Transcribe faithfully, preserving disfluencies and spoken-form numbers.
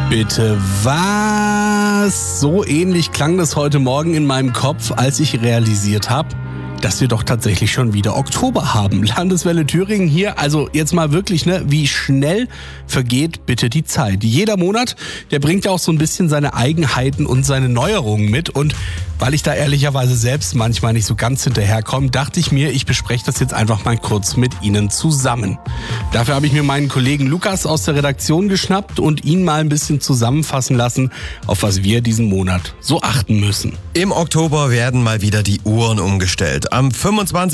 Bitte was? So ähnlich klang das heute Morgen in meinem Kopf, als ich realisiert habe, dass wir doch tatsächlich schon wieder Oktober haben. Landeswelle Thüringen hier, also jetzt mal wirklich, ne, wie schnell vergeht bitte die Zeit. Jeder Monat, der bringt ja auch so ein bisschen seine Eigenheiten und seine Neuerungen mit. Und weil ich da ehrlicherweise selbst manchmal nicht so ganz hinterherkomme, dachte ich mir, ich bespreche das jetzt einfach mal kurz mit Ihnen zusammen. Dafür habe ich mir meinen Kollegen Lukas aus der Redaktion geschnappt und ihn mal ein bisschen zusammenfassen lassen, auf was wir diesen Monat so achten müssen. Im Oktober werden mal wieder die Uhren umgestellt. Am fünfundzwanzigsten